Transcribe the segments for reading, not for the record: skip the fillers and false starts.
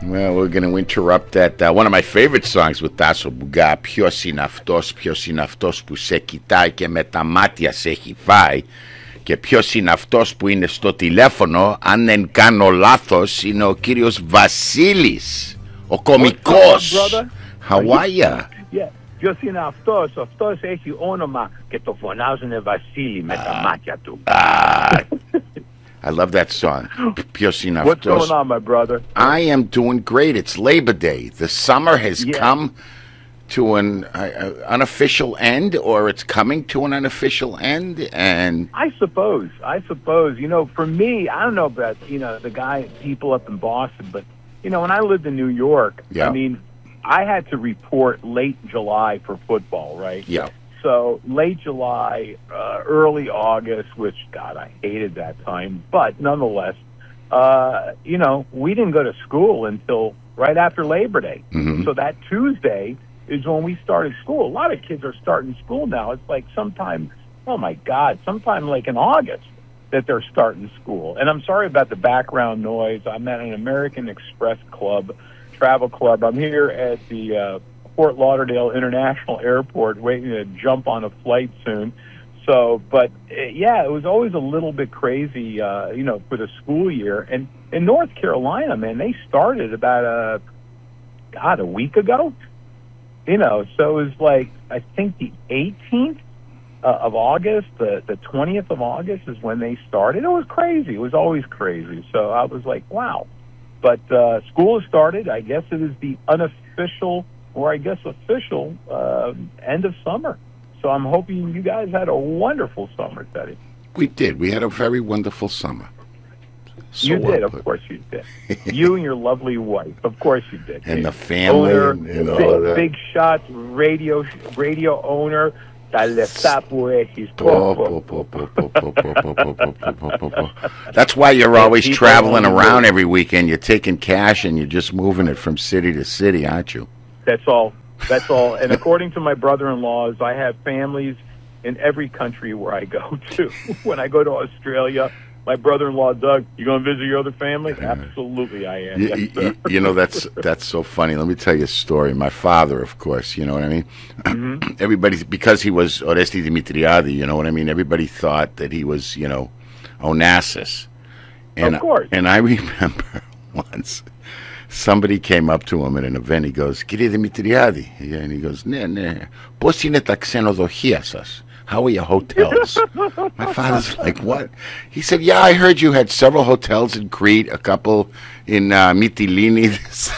Well, we're going to interrupt that. One of my favorite songs with Tasso Bougá, ποιος είναι αυτός που σε κοιτάει και με τα μάτια σε έχει φάει. Και ποιος είναι αυτός που είναι στο τηλέφωνο, αν δεν κάνω λάθος, είναι ο κύριος Βασίλης, ο κωμικός. How are you? Yeah. Ποιος είναι αυτός? Αυτός έχει όνομα και το φωνάζουνε Βασίλη με τα μάτια του. I love that song. Ποιος είναι What's αυτός? going on, my brother? I am doing great. It's Labor Day. The summer has come to an unofficial end, or it's coming to an unofficial end, and I suppose. You know, for me, I don't know about, you know, people up in Boston, but, you know, when I lived in New York, I mean, I had to report late July for football, right? Yeah. So late July, early August, which, God, I hated that time. But nonetheless, you know, we didn't go to school until right after Labor Day. Mm-hmm. So that Tuesday is when we started school. A lot of kids are starting school now. It's like sometime like in August that they're starting school. And I'm sorry about the background noise. I'm at an American Express travel club. I'm here at the Fort Lauderdale International Airport waiting to jump on a flight soon. So, but yeah, it was always a little bit crazy, you know, for the school year. And in North Carolina, man, they started about a week ago. You know, so it was like, I think the 18th of August, the 20th of August is when they started. It was crazy. It was always crazy. So I was like, wow. But school has started. I guess it is the unofficial, or I guess official, end of summer. So I'm hoping you guys had a wonderful summer, Teddy. we did. We had a very wonderful summer. So you did, of course you did. You and your lovely wife, of course you did. And the family, and all of that. Big shot radio owner. That's why you're always traveling around every weekend. You're taking cash and you're just moving it from city to city, aren't you? That's all. And according to my brother-in-laws, I have families in every country where I go to. When I go to Australia, my brother-in-law, Doug, you going to visit your other family? Absolutely, I am. You know, that's so funny. Let me tell you a story. My father, of course, you know what I mean? Mm-hmm. Everybody, because he was Oresti Dimitriadi, you know what I mean? Everybody thought that he was, you know, Onassis. And, of course. And I remember once somebody came up to him at an event. He goes, Kyrie Dimitriadi. And he goes, ναι, πώς είναι τα ξενοδοχεία σας? How are your hotels? My father's like, what? He said, yeah, I heard you had several hotels in Crete, a couple in Mytilene.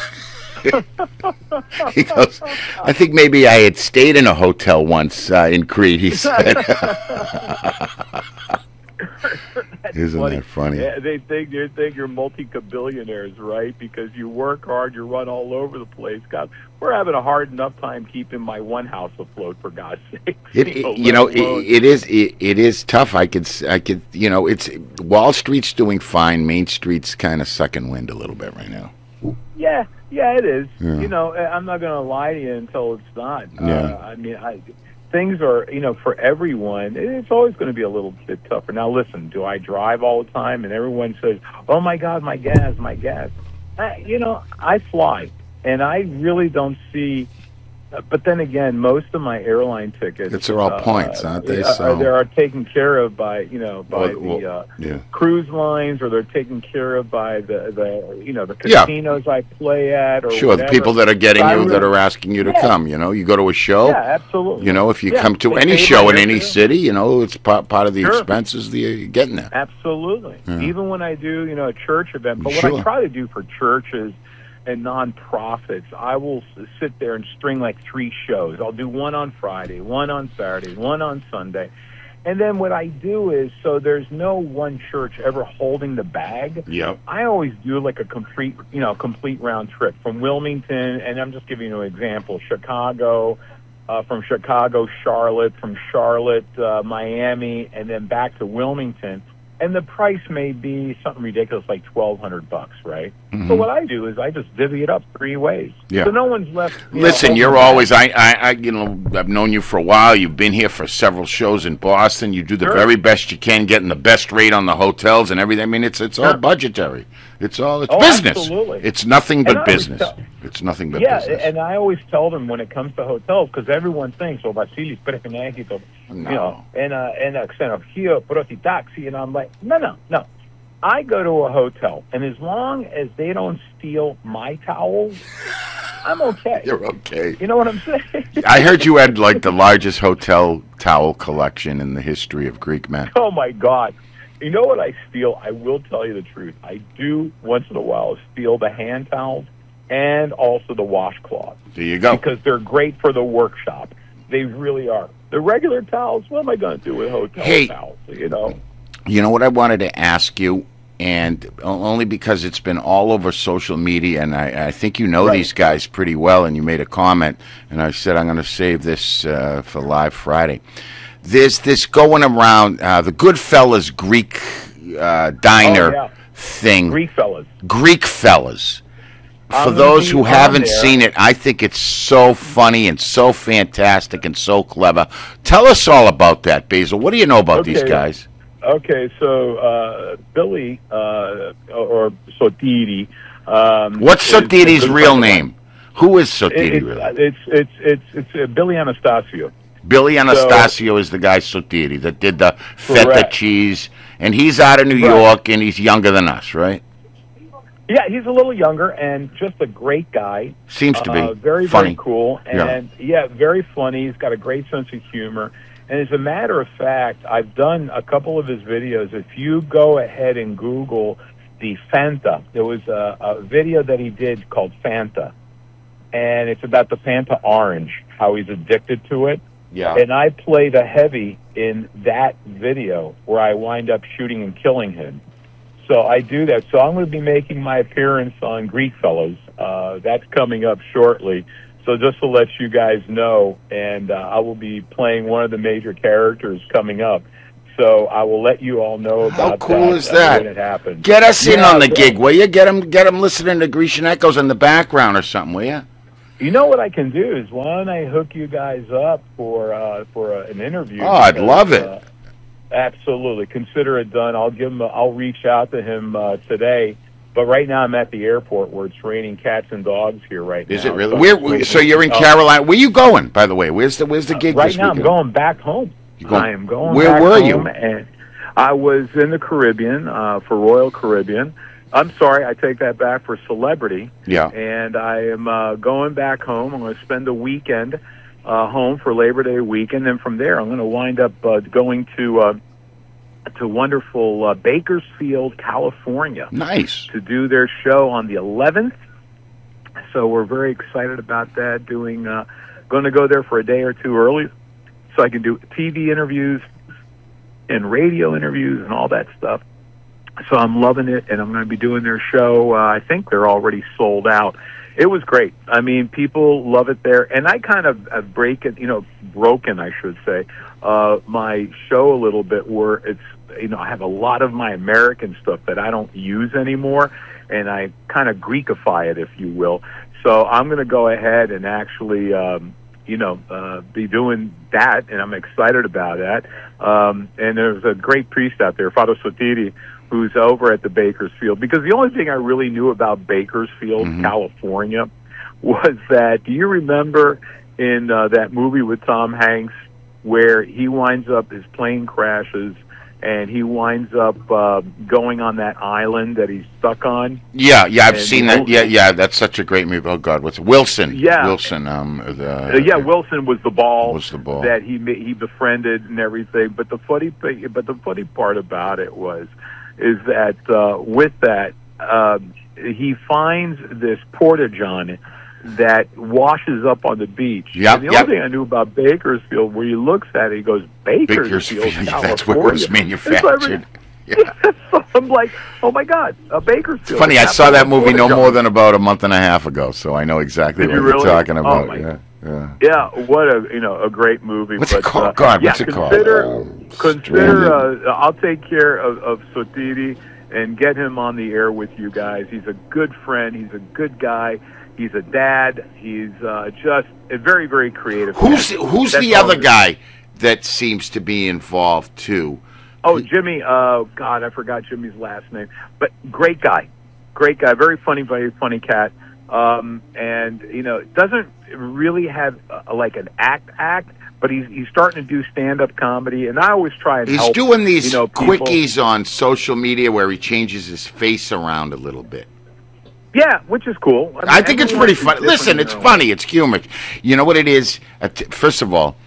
He goes, I think maybe I had stayed in a hotel once in Crete, he said. Isn't that funny? Yeah, they think you're multi-billionaires, right? Because you work hard, you run all over the place. God, we're having a hard enough time keeping my one house afloat, for God's sake. It is tough. I could, you know, it's Wall Street's doing fine. Main Street's kind of sucking wind a little bit right now. Yeah, it is. Yeah. You know, I'm not going to lie to you until it's not. Yeah. I mean, things are, you know, for everyone, it's always going to be a little bit tougher. Now, listen, do I drive all the time? And everyone says, oh, my God, my gas. You know, I fly, and I really don't see. But then again, most of my airline tickets, are all points, aren't they? They are taken care of by, you know, the cruise lines, or they're taken care of by the you know, the casinos I play at, or sure, whatever. The people that are getting that are asking you to come. You know, you go to a show. Yeah, absolutely. You know, if you come to any show in any city, you know, it's part of the expenses that you're getting there. Absolutely. Yeah. Even when I do, you know, a church event. But what I try to do for churches and nonprofits, I will sit there and string like 3 shows. I'll do one on Friday, one on Saturday, one on Sunday. And then what I do is, so there's no one church ever holding the bag. Yep. I always do like a complete round trip from Wilmington, and I'm just giving you an example, Chicago, from Chicago, Charlotte, from Charlotte, Miami, and then back to Wilmington. and the price may be something ridiculous like $1,200, right? So what I do is I just divvy it up 3 ways. Yeah. So no one's left. Listen, you're always. I've known you for a while. You've been here for several shows in Boston. You do the very best you can, getting the best rate on the hotels and everything. I mean, it's all budgetary. It's business. Absolutely. It's nothing but business. It's nothing but business. Yeah, and I always tell them when it comes to hotels, because everyone thinks, "Oh, Vasilis Prefinekito," and Xenofio, Proti Taxi, and I'm like, no. I go to a hotel, and as long as they don't steal my towels, I'm okay. You're okay. You know what I'm saying? I heard you had like the largest hotel towel collection in the history of Greek men. Oh my God. You know what I steal? I will tell you the truth. I do once in a while steal the hand towels and also the washcloths. There you go. Because they're great for the workshop. They really are. The regular towels, what am I going to do with hotel towels? You know what I wanted to ask you, and only because it's been all over social media, and I think you know these guys pretty well, and you made a comment, and I said I'm going to save this for Live Friday. There's this going around, the Goodfellas Greek diner thing. Greek fellas. For those who haven't seen it, I think it's so funny and so fantastic and so clever. Tell us all about that, Basil. What do you know about these guys? Okay, so Billy or Sotiri. What's Sotiri's real name? Who is Sotiri really? It's Billy Anastasio. Billy Anastasio is the guy Sotiri that did the feta cheese, and he's out of New York, and he's younger than us, right? Yeah, he's a little younger and just a great guy. Seems to be very funny. Very cool, and very funny. He's got a great sense of humor. And as a matter of fact, I've done a couple of his videos. If you go ahead and Google the Fanta, there was a video that he did called Fanta, and it's about the Fanta orange, how he's addicted to it. Yeah. And I play the heavy in that video where I wind up shooting and killing him. So I do that. So I'm going to be making my appearance on Greek Fellas. That's coming up shortly. So just to let you guys know, and I will be playing one of the major characters coming up. So I will let you all know about that. How cool is that? When it happens. Get us in on the gig, will you? Get them listening to Grecian Echoes in the background or something, will you? You know what I can do is, why don't I hook you guys up for an interview? Oh, I'd love it. Absolutely, consider it done. I'll reach out to him today. But right now I'm at the airport where it's raining cats and dogs here right now. Is it really? So you're in Carolina. Where you going, by the way? Where's the gig right this now? weekend? I'm going back home. I am going. Where back were home, you? And I was in the Caribbean for Royal Caribbean. I'm sorry, I take that back, for Celebrity. Yeah. And I am going back home. I'm going to spend a weekend home for Labor Day weekend. And from there, I'm going to wind up going to wonderful Bakersfield, California. Nice. To do their show on the 11th. So we're very excited about that. Going to go there for a day or two early so I can do TV interviews and radio interviews and all that stuff. So I'm loving it, and I'm going to be doing their show. I think they're already sold out. It was great. I mean, people love it there. And I kind of broken, I should say, my show a little bit where it's, I have a lot of my American stuff that I don't use anymore, and I kind of Greekify it, if you will. So I'm going to go ahead and actually, be doing that, and I'm excited about that. And there's a great priest out there, Father Sotiri, who's over at the Bakersfield. Because the only thing I really knew about Bakersfield, California, was that, do you remember in that movie with Tom Hanks where he winds up, his plane crashes, and he winds up going on that island that he's stuck on? Yeah, I've seen that. Yeah, that's such a great movie. Oh God, what's it? Wilson? Yeah, Wilson. Wilson was the ball. That he befriended and everything. But the funny part about it is that with that he finds this porta-john that washes up on the beach. Yep, and the only thing I knew about Bakersfield, where he looks at it, he goes, Bakersfield, California. That's where it was manufactured. So I'm like, oh my God, Bakersfield. It's funny, I saw that movie no more than about a month and a half ago, so I know exactly what you're talking about. Oh Yeah, what a great movie. What's it called? God, what's it called? Consider I'll take care of Sotiri and get him on the air with you guys. He's a good friend. He's a good guy. He's a dad. He's just a very, very creative. Who's the other guy that seems to be involved too? Oh, Jimmy. God, I forgot Jimmy's last name. But great guy. Very funny cat. And doesn't really have like an act, but he's starting to do stand-up comedy, and I always try and help. He's doing these quickies people on social media where he changes his face around a little bit. Yeah, which is cool. I think it's pretty funny. Listen, it's funny. It's humorous. You know what it is? First of all,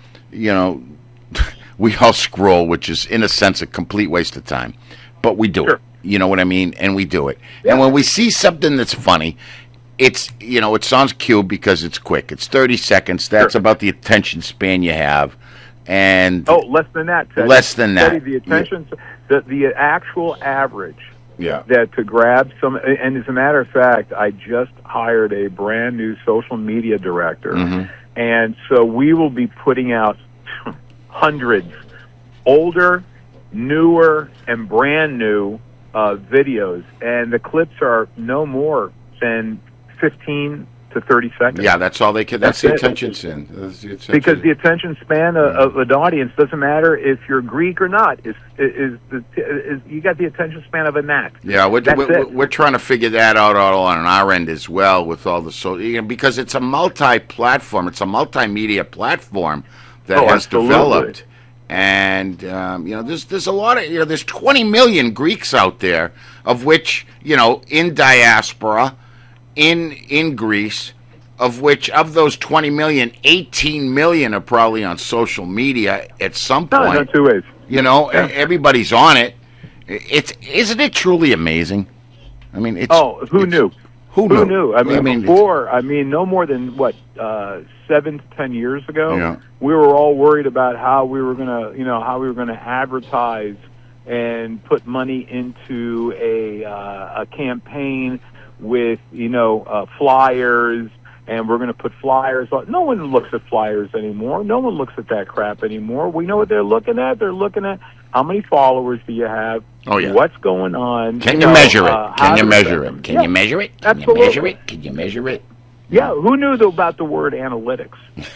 we all scroll, which is, in a sense, a complete waste of time. But we do it. You know what I mean? And we do it. Yeah. And when we see something that's funny, it's, it sounds cute because it's quick. It's 30 seconds. That's about the attention span you have. And less than that, Teddy. Less than that. Teddy, the attention, the actual average. Yeah. That to grab some, and as a matter of fact, I just hired a brand new social media director, and so we will be putting out hundreds, older, newer, and brand new videos, and the clips are no more than 15 to 30 seconds. Yeah, that's all they can. That's the attention span. Because the attention span of an audience doesn't matter if you're Greek or not. Is you got the attention span of a gnat. Yeah, we're trying to figure that out all on our end as well with all the because it's a multi-platform. It's a multimedia platform that has developed. And there's a lot of there's 20 million Greeks out there, of which in diaspora. In Greece, of which of those 20 million, 18 million are probably on social media at some point. No, two ways. Everybody's on it. Isn't it truly amazing? I mean, who knew? Who knew? I mean, before, no more than 7 to 10 years ago, we were all worried about how we were gonna advertise and put money into a campaign with flyers, and we're going to put flyers on. No one looks at flyers anymore. No one looks at that crap anymore. We know what they're looking at. They're looking at how many followers do you have? Oh, yeah. What's going on? Can you measure it? Can you measure it? Can you measure it? Can you measure it? Can you measure it? Yeah. Who knew about the word analytics?